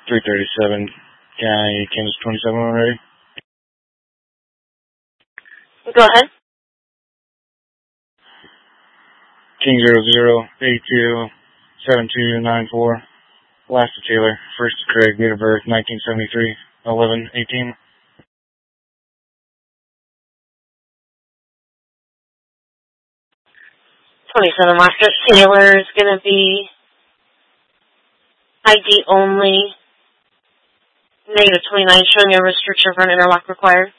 337, Kansas 27 already. Go ahead. King 00827294. Last to Taylor. First to Craig. Date of birth 1973. 11/18. 27 last to Taylor is going to be ID only. -29 showing a restriction for an interlock required.